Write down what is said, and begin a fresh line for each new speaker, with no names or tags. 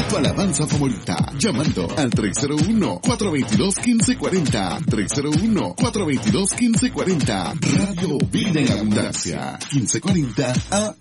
tu alabanza favorita, llamando al 301-422-1540. 301-422-1540. Radio Vida en Abundancia, 1540 AM.